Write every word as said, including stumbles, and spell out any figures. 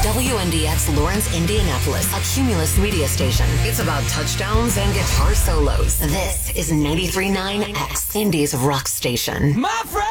W N D X Lawrence, Indianapolis, a Cumulus media station. It's about touchdowns and guitar solos. This is ninety-three point nine X, Indy's rock station. My friend!